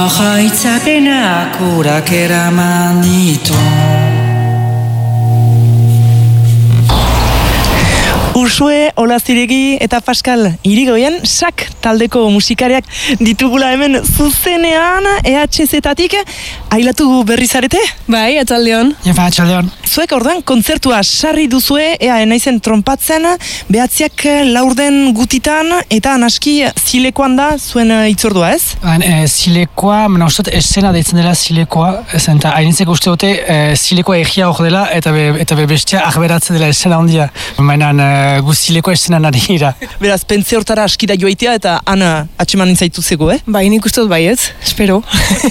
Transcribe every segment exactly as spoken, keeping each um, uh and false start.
Jaitzapenak urak eraman ditu. Ursue, Olaziregi eta Pascal Irigoyen sak taldeko musikariak ditugula hemen zuzenean E H Z-tatik ailatu berri zarete? Bai, atzaldeon. Efa, atzaldeon. Zuek orduan kontzertua sarri duzue, ea naizen trompatzen, behatziak laurden gutitan, eta naski zilekoan da zuen itzordua, ez? Ban, e, zilekoa, mena ustot esena deitzen dela zilekoa, ezen, eta hainitzek uste dute e, zilekoa egia hor dela, eta be, eta be bestia ahberatze dela esena handia. Mainan, e, gu zilekoa esena nari gira. Beraz, pentze hortara askida joaitea, eta ana atxeman nintzaitu zego, eh? Bai, nik uste dut baietz, espero.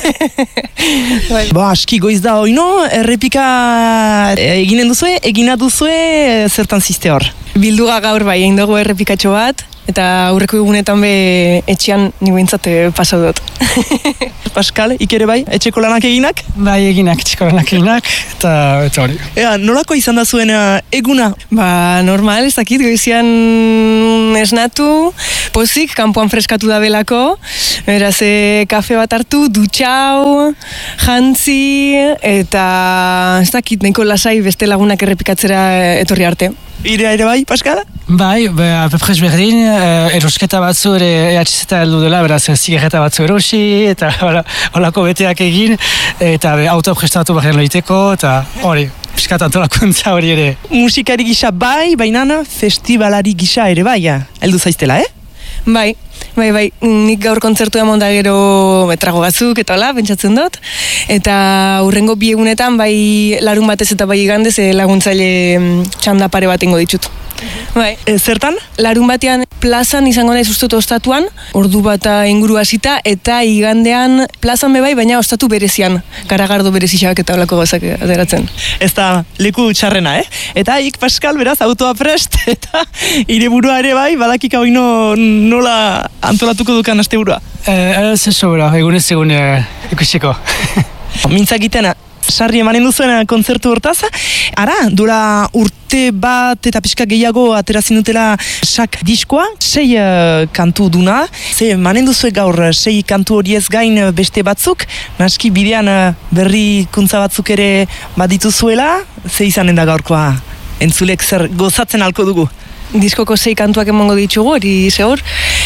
Bai. Ba, aski goiz da oino, errepika eginen duzue, egina duzue, zertan ziste hor? Bilduga gaur bai, egin dugu errepikatxo bat, eta aurreko egunetan be etxean ni behintzat pasau dut. Pascal, ikere bai, etxeko lanak eginak? Bai, eginak, etxeko lanak eginak, eta eta hori. Ea, nolako izan da zuen eguna? Ba, normal, ez dakit, goizian esnatu, pozik, kanpoan freskatu da belako, beraz, e, kafe bat hartu, dutxau, jantzi, eta ez dakit, nahiko lasai beste lagunak errepikatzera etorri arte. Ire ere bai, Pascal? Bai, be, pepres berdin, e, erosketa batzu ere E H Z heldu dela, beraz, zigarreta batzu erosi, eta holako beteak egin, eta be, auto prestatu behar loiteko, eta hori, piskat antolakuntza hori ere. Musikari gisa bai, baina festivalari gisa ere bai, heldu zaiztela, eh? Bai, bai, bai, nik gaur kontzertu emon da gero metrago batzuk eta hola, pentsatzen dut. Eta hurrengo bi egunetan, bai larun batez eta bai igandez laguntzaile txanda pare bat ingo ditut. Bai. E, zertan? Larun batean plazan izango naiz ustut ostatuan, ordu bat inguru hasita, eta igandean plazan bebai, baina ostatu berezian, garagardo berezixak eta holako gozak ateratzen. Ez da leku txarrena, eh? Eta ik, Pascal, beraz, autoa prest, eta ire burua ere bai, badakik hau ino nola antolatuko dukan aste burua. Ez ez sobra, egunez egun e, ikusiko. Mintzakiten, sarri emanen duzuen kontzertu hortaz, ara, dura urte bat eta pixka gehiago aterazin dutela sak diskoa, sei uh, kantu duna, ze emanen duzue gaur sei kantu horiez gain beste batzuk, naski bidean uh, berrikuntza batzuk ere badituzuela, ze izanen da gaurkoa, entzulek zer gozatzen halko dugu? Diskoko sei kantuak emango ditugu, hori zehor,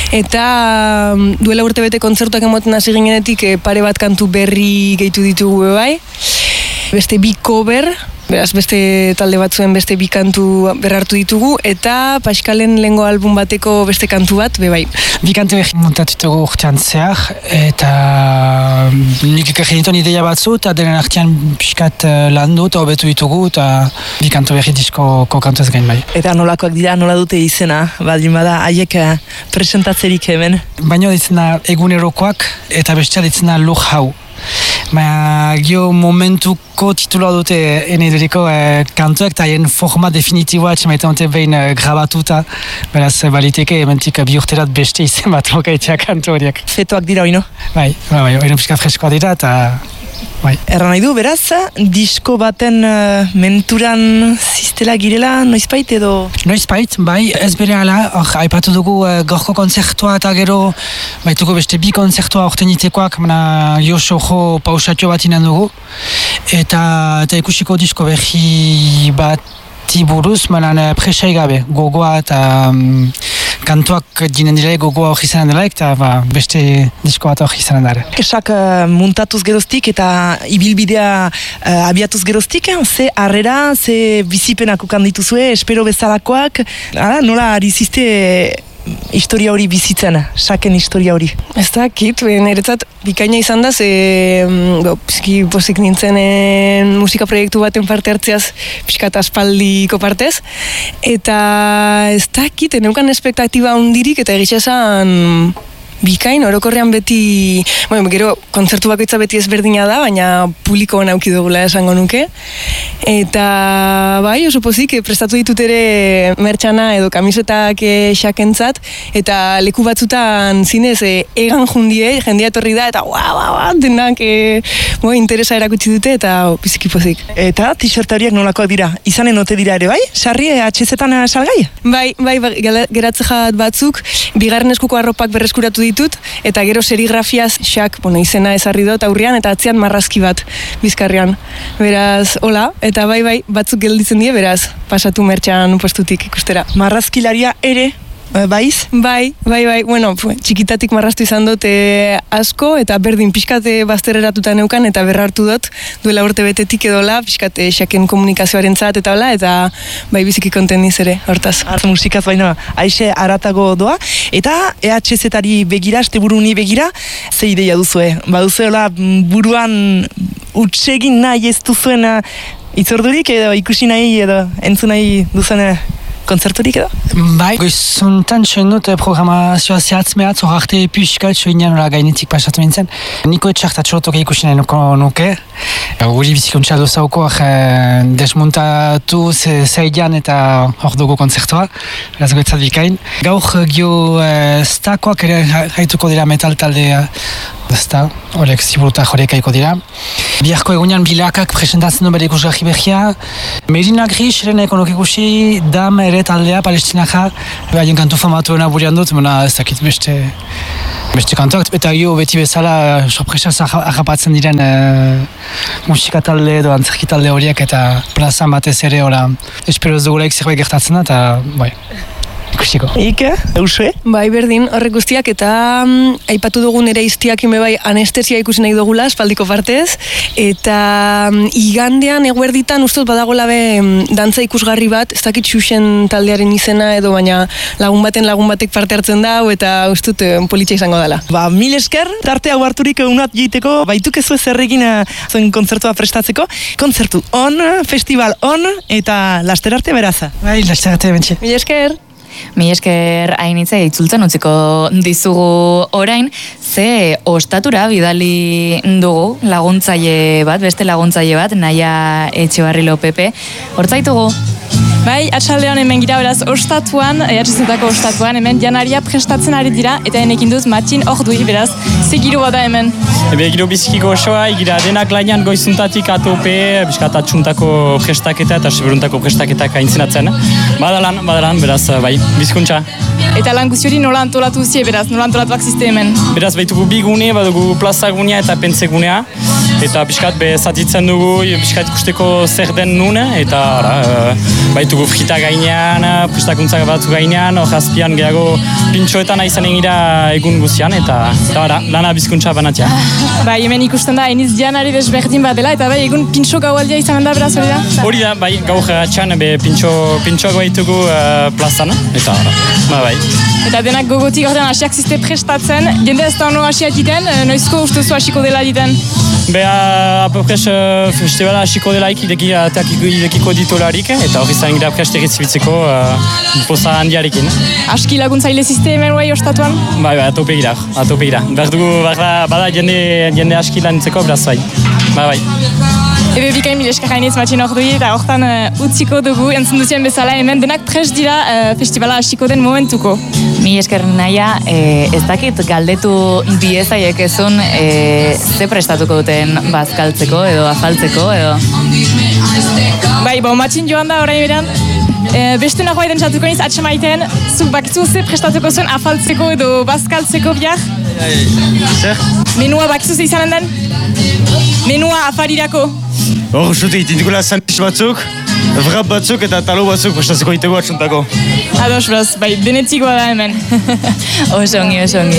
eta duela urte bete kontzertuak emoten hasi ginenetik pare bat kantu berri gehitu ditugu bai, beste bi cover, beraz beste talde batzuen beste bi kantu berrartu ditugu, eta Paskalen lehengo album bateko beste kantu bat, be bai. Bi kantu egin montatutugu urtean zehar, eta nik ekarri dituen ideia batzu, eta denen artean pixkat landu eta hobetu ditugu, eta bi kantu berri diskoko kantu ez gain bai. Eta nolakoak dira, nola dute izena, badin bada, haiek presentatzerik hemen? Baina ditzena egunerokoak, eta bestea ditzena lur hau. Baina gio momentuko titulua dute eneduriko eh, kantuak eta haien forma definitiboa txemaiten dute behin eh, grabatuta. Beraz, baliteke ementik bi urterat beste izen bat lokaitea kantu horiek. Fetoak dira oino? Bai, bai, bai, oino pixka freskoa dira eta... Bai. Erra nahi du, beraz, disko baten uh, menturan ziztela girela, noizpait edo? Noizpait, bai, ez bere ala, or, aipatu dugu uh, gorko kontzertua eta gero baituko beste bi kontzertua orten itekoak, mena Josojo pausatio bat inen dugu, eta, eta ikusiko disko berri bat buruz, malan presai gabe, gogoa eta um, kantuak dinen dira gogoa hori izanen dela, eta ba, beste disko bat hori izanen dara. Kesak uh, muntatuz geroztik eta ibilbidea uh, abiatuz geroztik, ze harrera, ze bizipenak ukan dituzue, espero bezalakoak, ara, nola ari zizte historia hori bizitzen, saken historia hori? Ez da, kit, niretzat bikaina izan da, ze bo, pizki pozik nintzen musika proiektu baten parte hartzeaz pixkat aspaldiko partez, eta ez da, kit, neukan espektatiba hundirik, eta egitza esan bikain, orokorrean beti, bueno, gero kontzertu bakoitza beti ezberdina da, baina publiko nauki dugula esango nuke, eta bai, oso pozik, prestatu ditut ere mertxana edo kamisetak xakentzat, eta leku batzutan zinez egan jundie, jendia etorri da, eta ua, ua, ua, denak e, bo, interesa erakutsi dute, eta biziki pozik. Eta t-shirt horiek nolakoak dira? Izanen ote dira ere, bai? Sarri, H Z-tan salgai? Bai, bai, geratze jat batzuk, bigarren eskuko arropak berreskuratu ditu ditut, eta gero serigrafiaz xak, bueno, izena ezarri dut aurrean, eta atzean marrazki bat bizkarrean. Beraz, hola, eta bai bai, batzuk gelditzen die, beraz, pasatu mertxan postutik ikustera. Marrazkilaria ere, baiz? Bai, bai, bai, bueno, txikitatik marraztu izan dut e, asko, eta berdin pixkate baztereratuta neukan, eta berrartu dut, duela urte betetik edola, pixkate xaken komunikazioaren zat, eta hola, eta bai biziki kontendiz ere, hortaz. Art musikaz baina, aixe aratago doa, eta E H Z-ari begira, este buruni begira, ze ideia duzue? Baduzu hola, buruan utsegin nahi ez duzuena itzordurik, edo ikusi nahi, edo entzun nahi duzuena kontzerturik edo? Bai, goizuntan txoin dut programazioa zehatz mehatz, hor arte pixkat txoinean gainetik pasatu nintzen. Niko etxak tatxorotok ikusi nahi nuko nuke. Guri bizikontxa dozauko desmuntatu zeidan eta hor dugu kontzertua. Beraz goitzat bikain. Gaur gio stakoak ere haituko dira metal taldea. Ezta, horrek ziburuta jorekaiko dira. Biharko egunean bilakak presentatzen du bere ikusgarri behia. Merina Gris, eren ekonok ikusi, Dam ere taldea, palestinaka. Haien kantu famatuena burian dut, mena ez dakit beste, beste kantuak. Eta gio beti bezala sorpresaz ahapatzen diren e, musika talde edo antzerki talde horiek eta plazan batez ere ora. Espero ez dugulaik zerbait gertatzen da, eta bai. Ikusiko. Ike, eusue? Bai, berdin, horrek guztiak, eta mm, aipatu dugun ere iztiak ime bai anestesia ikusi nahi dugula, espaldiko partez, eta mm, igandean eguerditan ustut badagola be mm, dantza ikusgarri bat, ez dakit Xuxen taldearen izena edo, baina lagun baten lagun batek parte hartzen da, eta ustut eh, politxa izango dela. Ba, mil esker, tarte hau harturik unat jeiteko, baituk ez zerrekin zuen kontzertua prestatzeko. Kontzertu on, festival on, eta laster arte beraza. Bai, laster arte bentsi. Mil esker! Mi esker hainitza itzultzen utziko dizugu orain, ze ostatura bidali dugu laguntzaile bat, beste laguntzaile bat, Naia Etxebarrilo Pepe. Hortzaitugu? Bai, atxaldean hemen gira beraz ostatuan, E H Z-ako ostatuan, hemen janaria prestatzen ari dira, eta enekin duz Matin Ordui, beraz, ze giro bada hemen? Ebe giro bizikiko osoa, gira denak lainan goizuntatik atope, biskat atxuntako prestaketa eta seberuntako prestaketak aintzenatzen. Badalan, badalan, beraz, bai, bizkuntza. Eta lan guzti nola antolatu zie, beraz, nola antolatuak ziste hemen? Beraz, baitugu bi gune, badugu plazagunea eta pentsegunea, eta biskat be zatitzen dugu, biskat ikusteko zer den nun, eta ara, baitugu frita gainean, prestakuntzak batzu gainean, hor azpian gehiago pintxoetan aizanen gira egun guztian, eta, eta ara, lana bizkuntza banatia. Bai, hemen ikusten da, eniz janari desberdin bat dela, eta bai, egun pintxo gaualdia izanen da, beraz, hori da? Hori da, bai, gaur atxan, be pintxo, pintxoak baitugu uh, plazan, eta ara, ba, bai. Eta denak gogotik ordean hasiak ziste prestatzen, jende ez da ono hasia diten, noizko ustezu hasiko dela diten? Beha, apopres, uh, festivala hasiko delaik ideki, idekiko ditolarik, eta hori zain gira prest erretzibitzeko uh, poza handiarekin. Aski laguntzaile ziste hemen guai ostatuan? Bai, bai, atope gira, atope gira. Behar dugu, bada, bada jende, jende aski lanitzeko, beraz bai. Bai, bai. Ebe bikain mil esker hainitz Matin Ordui, eta hortan uh, utziko dugu, entzun duzien bezala hemen denak prest dira uh, festivala hasiko den momentuko. Mi esker Naia, e, ez dakit galdetu diezaiek ezun e, ze prestatuko duten bazkaltzeko edo afaltzeko edo? Bai, bo, Matin joan da orain beran, e, beste nagoa eden txatuko niz atxemaiten, zuk bakizu ze prestatuko zuen afaltzeko edo bazkaltzeko bihar? Zer? Menua bakizu ze izanen den? Menua afarirako. Hor, zute, itindikula sandwich batzuk, wrap batzuk eta talo batzuk prestatzeko itego atxuntako. Ados, beraz, bai, denetikoa da hemen. Oso ongi, oso ongi.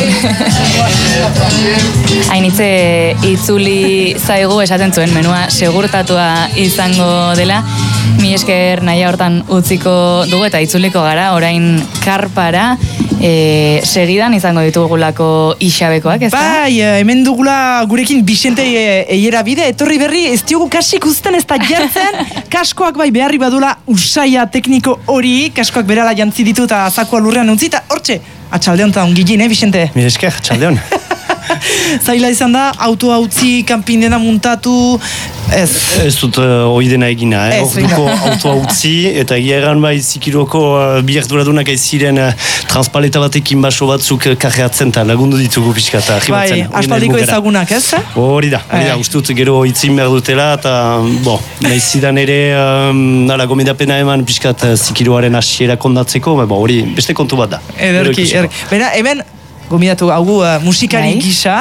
Hainitze itzuli zaigu esaten zuen menua segurtatua izango dela. Mi esker Naia hortan utziko dugu eta itzuliko gara, orain karpara. E, segidan izango ditugulako Ixabekoak, ez da? Bai, hemen dugula gurekin Bixente eiera bide, etorri berri, ez diogu kasik uzten ez da jartzen, kaskoak bai beharri badula usaia tekniko hori, kaskoak berala jantzi ditu eta zakoa lurrean untzi, eta hortxe, atxaldeon eta ongilin, eh, Bixente? Mi esker, atxaldeon. Zaila izan da, autoa utzi, kanpin dena muntatu, ez? Ez dut uh, hori dena egina, eh? Ez, Orduko autoa utzi, eta egia erran bai zikiroko uh, bi arduradunak aiziren uh, transpaleta batekin baso batzuk uh, karreatzen eta lagundu ditugu pixka eta arribatzen. Bai, aspaldiko ezagunak, ez? Hori da, hori da, uste dut gero itzin behar dutela, eta, bo, nahiz zidan ere, um, ala, gomedapena eman pixkat uh, zikiroaren hasiera kondatzeko, bo, hori beste kontu bat da. Ederki, ederki. Bera, hemen, gomidatu hau uh, musikari Bai. gisa,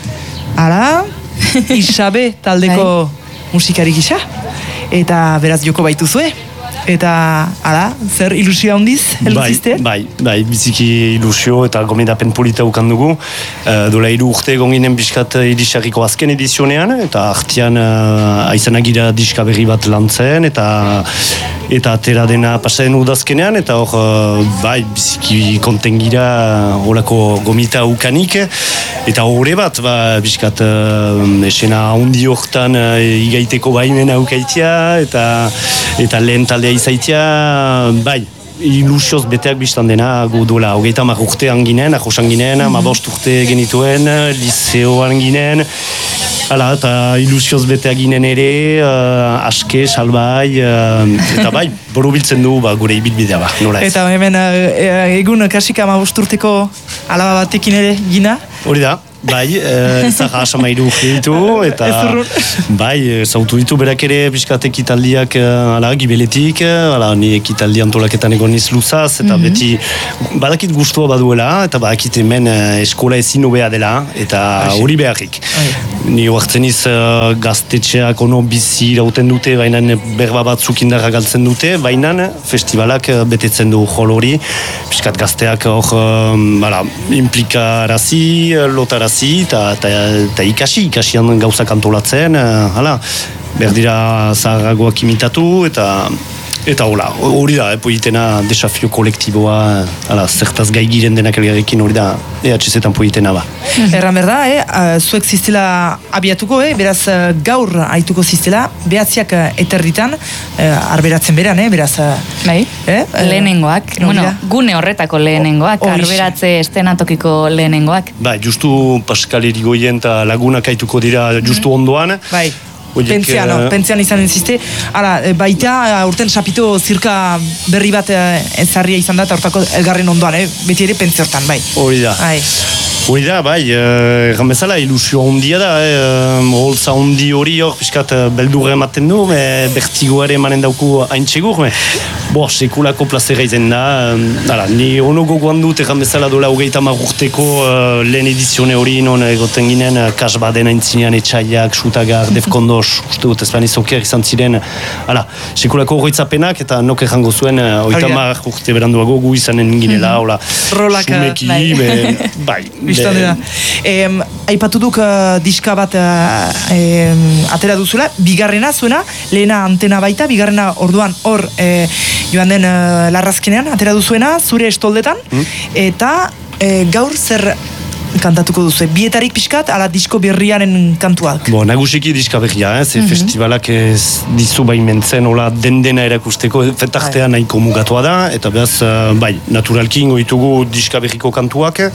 ara, Isabe taldeko musikari gisa, eta beraz joko baituzue. Eta, ara, zer ilusio handiz, heldutzizte? Bai, bai, bai, biziki ilusio eta gomendapen polita ukan dugu. Uh, dola hiru urte gonginen biskat irisarriko azken edizionean, eta artian uh, aizenagira diska berri bat lantzen, eta eta atera dena pasaden udazkenean, eta hor, uh, bai, biziki kontengira horako gomita ukanik, eta horre bat, ba, biskat uh, esena handi hortan uh, igaiteko baimena ukaitia, eta, eta lehen taldea izaitia, bai, ilusioz beteak biztan dena, gu duela, hogeita hamar urtean ginen, ahosan ginen, mm-hmm. amabost urte genituen, liceoan ginen, hala, eta ilusioz beteak ginen ere, uh, aske, salbai, uh, eta bai, borobiltzen du, ba, gure ibilbidea, ba, nola ez. Eta hemen, uh, egun kasik amabost urteko alaba batekin ere gina? Hori da. Bai, ezagha asamairu ditu, eta bai, zautu ditu berak ere piskat ekitaldiak ala, gibeletik, ala, ni ekitaldi antolaketan egon niz luzaz, eta mm-hmm. beti badakit gustua baduela, eta badakit hemen eskola ezin hobea dela, eta hori beharrik. Ni oartzen niz uh, gaztetxeak ono bizi irauten dute, baina berba batzuk indarra galtzen dute, baina festivalak betetzen du jol hori, piskat gazteak hor um, implikarazi, lotarazi, eta ikasi, ikasian gauzak antolatzen, hala, berdira zaharragoak imitatu, eta eta hola, hori da, epo itena desafio kolektiboa, hala, zertaz gai giren denak elgarrekin hori da, E H Z-etan poitena ba. Erran berda, eh, uh, zuek ziztela abiatuko, eh, beraz uh, gaur aituko ziztela, behatziak uh, eterritan, uh, arberatzen beran, eh, beraz... Uh, bai, eh, lehenengoak, uh, bueno, gune horretako lehenengoak, arberatze estenatokiko lehenengoak. Bai, justu Pascal Irigoyen eta lagunak aituko dira justu ondoan. Bai. Pentzian, no? Pentzian izan enziste. Hala, baita, urten sapito zirka berri bat ezarria izan da, eta hortako elgarren ondoan, eh? Beti ere pentziortan, bai. Hori da. Bai. Hori da, bai, erran bezala ilusio handia da, eh? Holtza handi hori hor, piskat beldurra ematen du, me, bertigoare emanen dauku hain txegur, me, bo, sekulako plazera izan da, hala, ni ono gogoan dut, erran bezala dola hogeita hamar urteko uh, lehen edizione hori, non egoten ginen, uh, kas baden aintzinean etxaiak, Xutagar, Defkondos, uste dut ezpan izokiak izan ziren, hala, sekulako horretzapenak, eta nok errango zuen, hogeita hamar urte beranduago gu izanen ginela, hola, sumeki, be, bai, Eh, aipatu duk uh, diska bat uh, eh, atera duzula, bigarrena zuena, lehena antena baita, bigarrena orduan hor eh, joan den uh, larrazkenean atera duzuena, zure estoldetan, mm. eta eh, gaur zer kantatuko duzu, bietarik pixkat, ala disko berriaren kantuak. Bo, nagusiki diska berria, eh? Ze mm-hmm. festivalak ez dizu baimentzen, hola den-dena erakusteko, fetartea nahiko mugatua da, eta behaz, uh, bai, naturalki ingo ditugu diska berriko kantuak,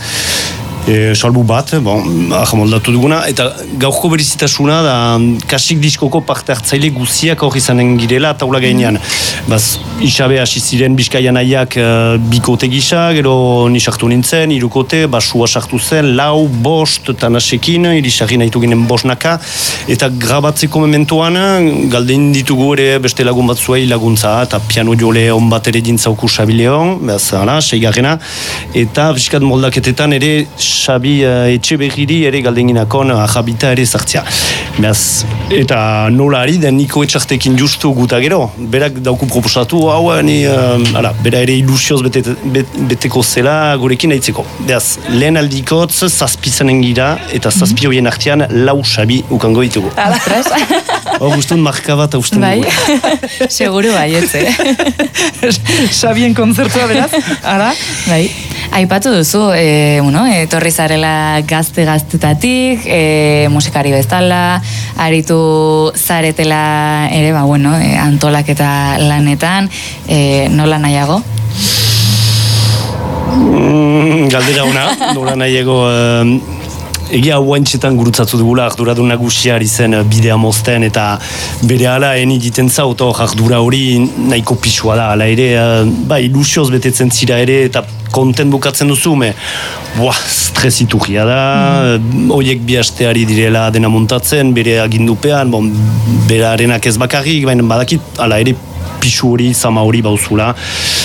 E, salbu bat, bon, ahamoldatu duguna, eta gaurko berizitasuna da kasik diskoko parte hartzaile guziak hor izanen girela taula gainean. Baz, Isabe hasi ziren Bizkaian nahiak uh, bikote gisa, gero ni sartu nintzen, hirukote, basua sartu zen, lau, bost, eta nasekin, irisarri nahitu ginen bosnaka, eta grabatzeko mementoan, galdein ditugu ere beste lagun batzuei laguntza, eta piano jole on bat ere dintzauku Xabileon, behaz, hala, seigarrena, eta Bizkat moldaketetan ere Xabi uh, Etxeberriri ere galdenginakon ahabita ere zartzea. Beaz, eta nola ari den Niko Etxartekin justu guta gero, berak dauku proposatu, hau, ni, uh, ala, bera ere ilusioz bete, bet, beteko zela gurekin aitzeko. Beaz, lehen aldikotz, zazpizanen gira, eta zazpi horien artean lau Xabi ukango ditugu. Alastraz. Hor guztun marka bat hausten bai. dugu. Seguru bai, etze. Xabien konzertua beraz, ara? Bai. Aipatu duzu, e, bueno, etorri zarela gazte-gaztetatik, e, musikari bezala, aritu zaretela ere, ba, bueno, e, antolaketa lanetan, e, nola nahiago? Mm, galdera ona, nola nahiago... Um, Egia hauaintxetan gurutzatu dugula arduradun nagusia ari zen bidea mozten eta bere ala eni egiten zaut hor ardura hori nahiko pisua da, ala ere, ba, ilusioz betetzen zira ere eta konten bukatzen duzu, me, buah, stresiturria da, mm. Oiek bi asteari direla dena montatzen, bere agindupean, bon, bere arenak ez bakarrik, baina badakit, ala ere pisu hori, zama hori bauzula.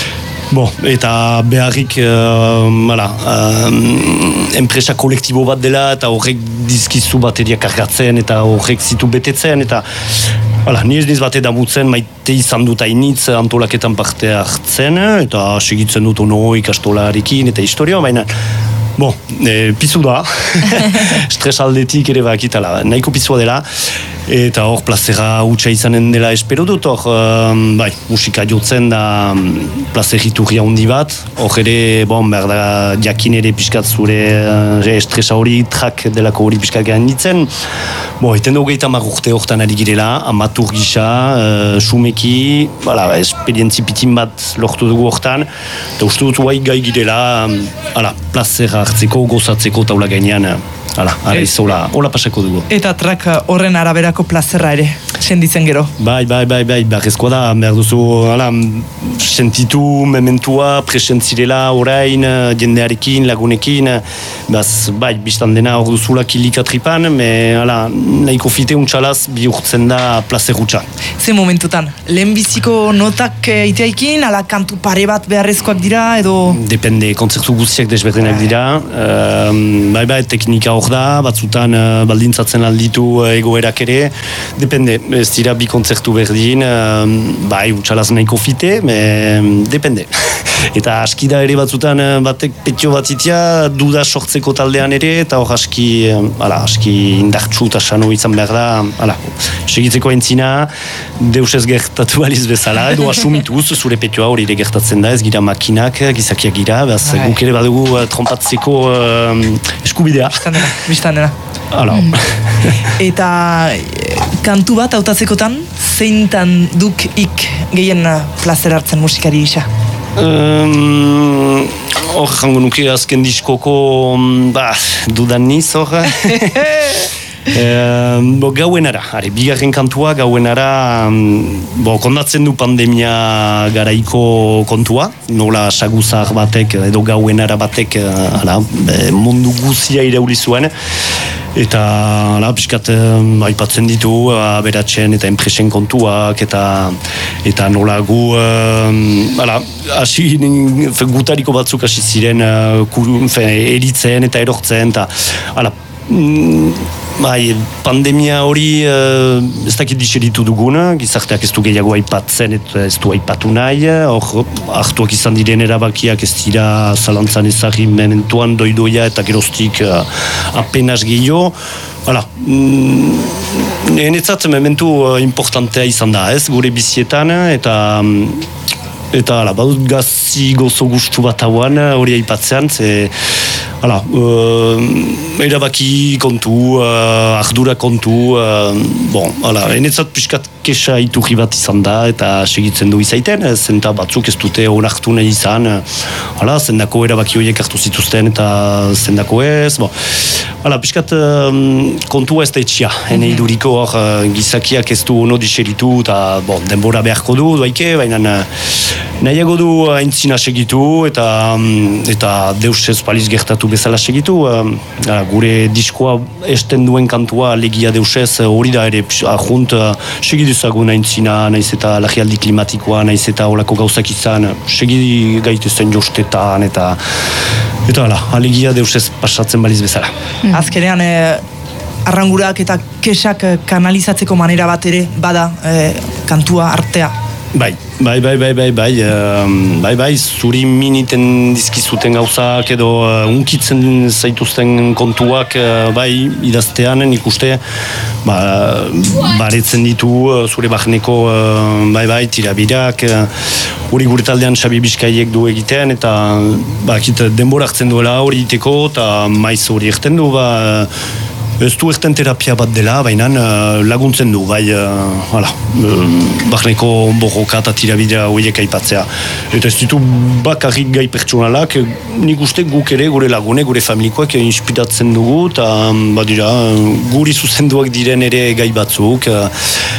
Bo, eta beharrik, uh, mala, uh, enpresa kolektibo bat dela, eta horrek dizkizu bateria kargatzen, eta horrek zitu betetzen, eta hala, ni ez niz bate damutzen, maite izan dut hainitz antolaketan parte hartzen, eta segitzen dut ono ikastolarekin, eta historia, baina Bon, e, pizu da, stres aldetik ere bakitala, nahiko pizua dela, eta hor plazera hutsa izanen dela espero dut, hor, um, bai, musika jotzen da plazeriturria handi bat, hor ere, bon, behar da, jakin ere pixkat zure uh, estresa hori, trak delako hori pixkat gehan ditzen, bo, eten hogeita mar urte hortan ari girela, amatur gisa, uh, sumeki, bala, esperientzi pitin bat lortu dugu hortan, eta uste dut guai gai girela, um, ala, plazera hartzeko, gozatzeko taula gainean, hala, ara izola, hola pasako dugu. Eta trak horren araberako plazerra ere, senditzen gero. Bai, bai, bai, bai, beharrezkoa da, behar duzu, hala, sentitu, mementua, presentzirela, orain, jendearekin, lagunekin, baz, bai, biztan dena hor duzula kilika tripan, me, hala, nahiko fite untxalaz bihurtzen da plazer hutsa. Ze momentutan, lehenbiziko notak iteaikin, ala kantu pare bat beharrezkoak dira, edo... Depende, kontzertu guztiak desberdinak dira, uh, bai, bai, teknika hor da, batzutan uh, baldintzatzen alditu uh, egoerak ere, depende, ez dira bi kontzertu berdin, uh, bai, utxalaz nahiko fite, me, depende. Eta aski da ere batzutan uh, batek petio bat itia, duda sortzeko taldean ere, eta hor aski, uh, ala, aski indartsu eta sano izan behar da, ala, segitzeko entzina, deus ez gertatu baliz bezala, edo asumituz, zure petioa hori ere gertatzen da, ez gira makinak, gizakiak gira, behaz, guk ere badugu uh, trompatzeko uh, eskubidea. Bistan dena. Hala. Eta kantu bat hautatzekotan, zeintan duk ik gehien plazer hartzen musikari gisa? Hor, um, jango nuke azken diskoko, ba, dudan niz, hor. E, bo, gauenara, are, bigarren kantua gauenara, bo, kondatzen du pandemia garaiko kontua, nola saguzar batek edo gauenara batek ala, mundu guzia irauli zuen, eta ala, piskat aipatzen ditu aberatzen eta enpresen kontuak, eta eta nola gu ala, hasi, gutariko batzuk hasi ziren eritzen eta erortzen, eta ala, bai, pandemia hori uh, ez dakit diseritu duguna, gizarteak ez du gehiago aipatzen eta ez du aipatu nahi, hor hartuak izan diren erabakiak ez dira zalantzan ezagin menentuan doidoia eta geroztik uh, apenas gehiago. Hala, mm, enetzat mementu uh, importantea izan da, ez, gure bizietan, eta eta hala, badut gazi gozo gustu bat hauan hori aipatzean, ze hala, uh, erabaki kontu, uh, ardura kontu, uh, bon, hala, enetzat piskat kesa iturri bat izan da, eta segitzen du izaiten, zenta batzuk ez dute onartu nahi izan, hala, zendako erabaki horiek hartu zituzten, eta zendako ez, bon, hala, piskat um, kontua ez da etxia, ene iduriko hor, uh, gizakiak ez du ono diseritu, eta bon, denbora beharko du, duaike, baina nahiago du aintzina segitu, eta, eta deus ez paliz gertatu bezala segitu, uh, gure diskoa esten duen kantua legia deus ez, hori da ere ahunt uh, segiduzagun aintzina, nahiz eta lagialdi klimatikoa, nahiz eta olako gauzak izan, segi gaitezen jostetan, eta eta hala, alegia deus ez pasatzen baliz bezala. Mm. Azkenean, eh, arrangurak eta kesak kanalizatzeko manera bat ere bada eh, kantua artea. Bai, bai, bai, bai, bai, bai, uh, bai, bai, zuri miniten dizkizuten gauzak edo uh, unkitzen zaituzten kontuak, uh, bai, idaztean nik uste, ba, baretzen ditu uh, zure barneko, uh, bai, bai, tirabirak, hori uh, gure taldean Xabi Bizkaiek du egiten, eta ba, kit, denbora hartzen duela hori iteko, eta maiz hori erten du, ba, ez du erten terapia bat dela, baina uh, laguntzen du, bai, uh, hala, uh, barneko borroka eta tirabidea horiek aipatzea. Eta ez ditu bakarrik gai pertsonalak, nik uste guk ere, gure lagune, gure familikoak inspiratzen dugu, eta badira, guri zuzenduak diren ere gai batzuk, uh,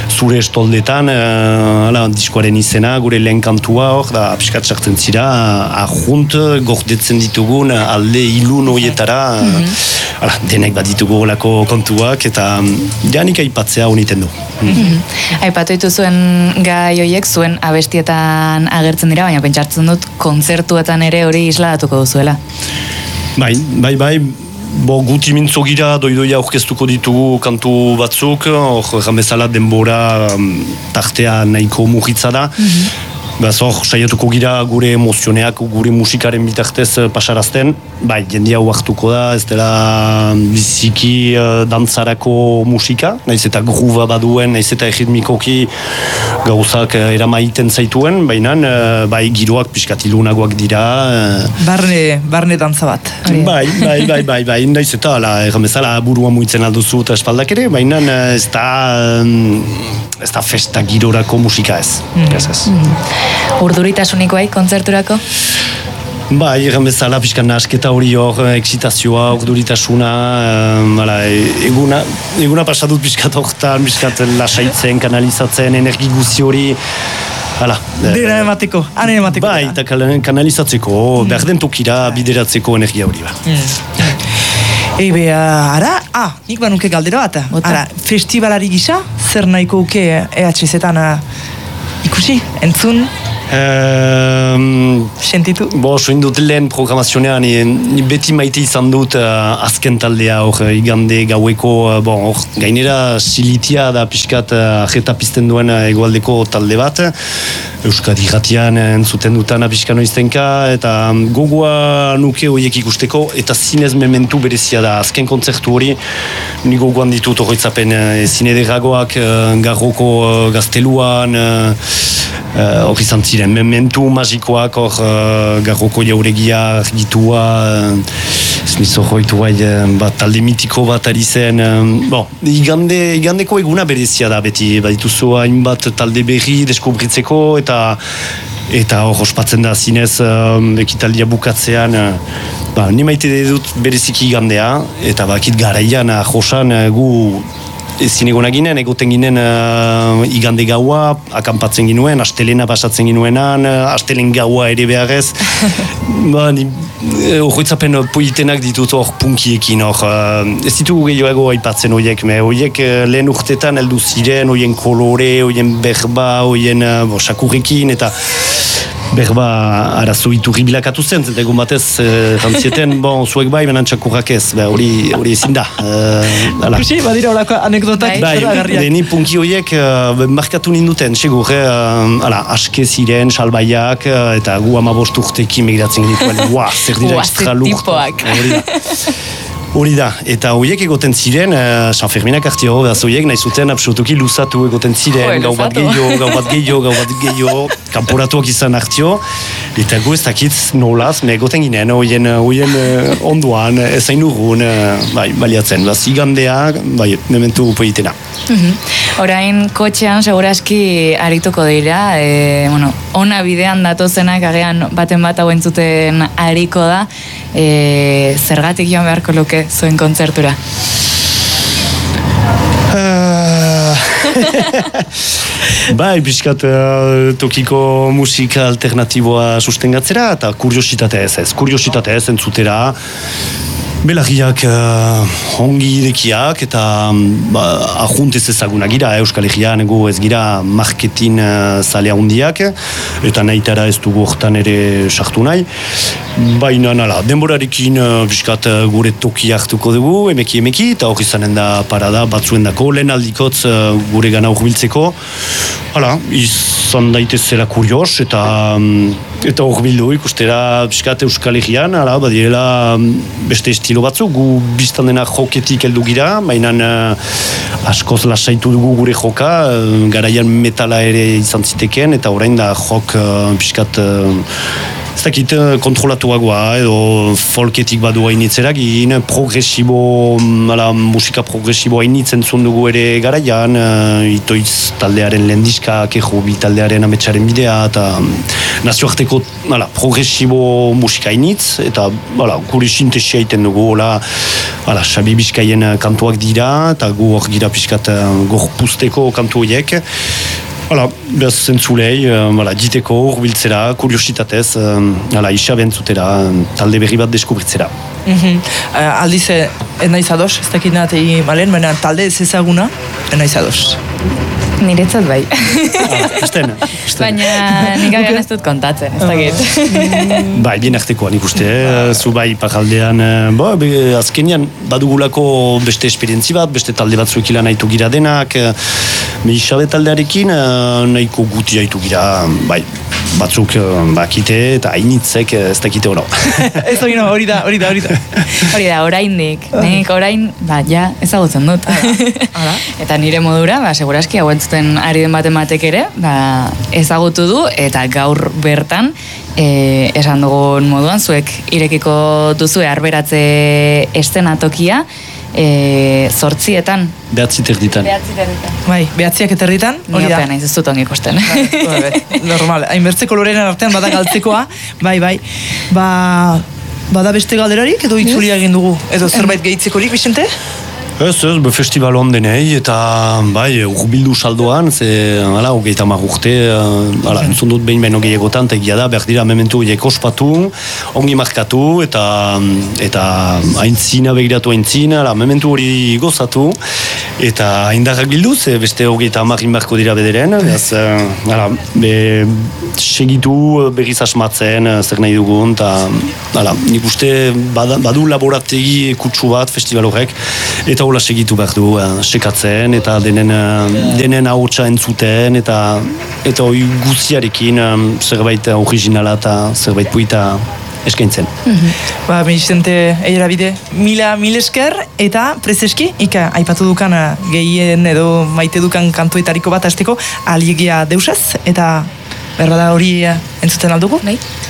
zure estoldetan, hala, diskoaren izena, gure lehen kantua hor, da pixkat sartzen zira, ahunt, gordetzen ditugun, alde ilun horietara, hala, denek bat ditugu olako kontuak, eta janik aipatzea honiten du. Mm. Aipatu dituzuen gai horiek zuen abestietan agertzen dira, baina pentsatzen dut kontzertuetan ere hori isladatuko duzuela. Bai, bai, bai, bo guti mintzo gira, doidoia aurkeztuko ditugu kantu batzuk, hor ramezala denbora tartea nahiko mugitza da. Mm-hmm. Beraz hor, saiatuko gira gure emozioneak, gure musikaren bitartez pasarazten. Bai, jendia huartuko da, ez dela biziki uh, dantzarako musika, naiz eta gruba baduen, naiz eta erritmikoki gauzak uh, eramaiten zaituen, baina uh, bai giroak pixkatilunagoak dira. Uh, barne, barne dantza bat. Bai, bai, bai, bai, bai, naiz eta erramezala burua muitzen alduzu eta espaldak ere, baina uh, ez da, um, ez da festa girorako musika ez. Mm. Ez ez. Mm. Urduritasunikoai kontzerturako? Bai, egan bezala, pixkan nasketa hori hor, eksitazioa, urduritasuna, um, ala, eguna, eguna pasadut pixkat horretan, pixkat lasaitzen, kanalizatzen, energi guzi hori, hala. Dena emateko, ane emateko. Bai, eta kanalizatzeko, mm. behar den tokira bideratzeko energia hori ba. Mm. Ebe, ara, ah, nik banuke galdera bat. Ara, festivalari gisa, zer nahiko uke E H Z-etan ikusi, entzun? Um, Sentitu? Bo, soin dut lehen programazionean, ni beti maite izan dut uh, azken taldea, hor, igande gaueko, uh, bon, hor, gainera silitia da pixkat uh, ajeta pizten duen uh, egoaldeko talde bat, Euskadi Irratian entzuten dutana pixkano iztenka, eta um, gogoa nuke horiek ikusteko, eta zinez mementu berezia da, azken kontzertu hori, ni gogoan ditut horretzapen, uh, zine derragoak, uh, garroko uh, gazteluan, hor uh, izan ziren, mementu magikoak, hor uh, garroko jauregia argitua, uh, esmizo joitu bai, uh, bat talde mitiko bat ari zen, uh, bon, igande, igandeko eguna berezia da beti, badituzu hainbat talde berri deskubritzeko, eta eta hor ospatzen da zinez uh, ekitaldia bukatzean, uh, ba, ni maite dut bereziki igandea, eta bakit garaian, uh, josan uh, gu ezin egona ginen, egoten ginen uh, igande gaua, akampatzen ginuen, astelena pasatzen ginuenan, uh, astelen gaua ere beharrez. Ba, ni horretzapen uh, poitenak ditut hor punkiekin, hor. Uh, ez ditugu gehiago aipatzen horiek, me horiek uh, lehen urtetan heldu ziren, horien kolore, horien berba, horien uh, bo, sakurrekin, eta berba arazo iturri bilakatu zen, eta egun batez jantzieten, uh, bon, zuek bai, benan txakurrak ez, hori hori ezin da. Uh, Kusi, badira horako anekdotak. Bai, deni punki horiek uh, markatu ninduten, segur, eh, uh, aske ziren, salbaiak, uh, eta gu amabost urtekin megiratzen genituen, ua, zer dira extra lurt. Hori da, eta horiek egoten ziren, uh, San Ferminak artio, behaz horiek nahi zuten absolutuki luzatu egoten ziren, gau bat gehiago, gau bat gehiago, gau bat gehiago, kanporatuak izan artio, eta gu ez dakit nolaz, me egoten ginen, horien uh, onduan, ezain urrun, uh, bai, baliatzen, baz, igandea, bai, mementu poitena. Mm-hmm. Orain, kotxean, seguraski arituko dira, e, bueno, ona bidean datozenak, agean baten bat hau entzuten ariko da, e, zergatik joan beharko luke zuen kontzertura? Bai, pixkat uh, tokiko musika alternatiboa sustengatzera, eta kuriositate ez ez, kuriositate ez entzutera, belarriak uh, ongi irekiak eta ba, ajuntez ezaguna gira, Euskal Herrian egu ez gira marketin uh, zalea hundiak, eta nahitara ez dugu hortan ere sartu nahi. Baina nala, denborarekin uh, biskat uh, gure toki hartuko dugu, emeki emeki, eta hori zanen da parada batzuen dako, lehen aldikotz uh, gure gana urbiltzeko. Hala, izan daitezela kurios, eta um, eta hor bildu ikustera biskat Euskal Herrian, hala, badirela um, beste estilo batzuk, gu biztan dena joketik heldu gira, baina uh, askoz lasaitu dugu gure joka, uh, garaian metala ere izan ziteken, eta orain da jok uh, biskat uh, ez dakit kontrolatuagoa edo folketik badu hainitzerak egin progresibo, ala, musika progresibo hainitzen dugu ere garaian, uh, itoiz taldearen lehendiska, kejo bi taldearen ametsaren bidea, eta nazioarteko ala, progresibo musika hainitz, eta ala, gure sintesia egiten dugu, ala, ala, Xabi Bizkaien kantuak dira, eta gu hor gira pixkat gorpuzteko kantu horiek. Hala, behaz zentzulei, hala, diteko, urbiltzera, kuriositatez, hala, isa bentzutera, talde berri bat deskubritzera. Mm-hmm. Uh, aldiz, enaiz ados, ez dakit nahatei malen, baina talde ez ezaguna, enaiz ados. Niretzat bai. Ah, esten, esten. Baina nik agian ez dut kontatzen, ez dakit. Bai, bien artekoan ikuste, eh? Zu bai pakaldean, bo, be, azkenian badugulako beste esperientzi bat, beste talde batzuek ilan nahitu gira denak, me isabe taldearekin nahiko guti haitu gira, bai, batzuk bakite eta hainitzek ez dakite hori. Ez hori no, hori da, hori da, hori da. Hori da, oraindik, nik orain, ba, ja, ezagutzen dut. Eta nire modura, ba, seguraski hau entzuten ari den baten batek ere, ba, ezagutu du, eta gaur bertan, e, esan dugun moduan, zuek irekiko duzue arberatze estenatokia, e, zortzietan. Behatzi terditan. Behatzi terditan. Bai, behatziak eterditan, hori da. Niopean, ez dut ongi ikusten. Normal, hainbertzeko lorenen artean bada galtzekoa, bai, bai. Ba, bada beste galderarik edo itzulia egin dugu, edo zerbait gehitzekorik, Vicente? Ez, ez, be festival ondenei, eta bai, urbildu saldoan, ze, hala, hogeita mar urte, hala, entzun dut behin behin gehiagotan, eta egia da, behar dira, mementu horiek ospatu, ongi markatu, eta eta aintzina, begiratu aintzina, hala, mementu hori gozatu, eta indarrak bildu, ze beste hogeita marrin barko dira bederen, ez, hala, be, segitu berriz asmatzen, zer nahi dugun, eta, hala, nik uste, badu laborategi kutsu bat, festival horrek, eta hola segitu behar du, uh, sekatzen, eta denen, uh, denen ahotsa entzuten, eta eta hori guziarekin um, zerbait originala eta zerbait puita eskaintzen. Mm-hmm. Ba, Vicente Eirabide, mila mil esker, eta prezeski, ika, aipatu dukan uh, gehien edo maite dukan kantuetariko bat hasteko, aliegia deusaz, eta berbada hori uh, entzuten aldugu? Bai.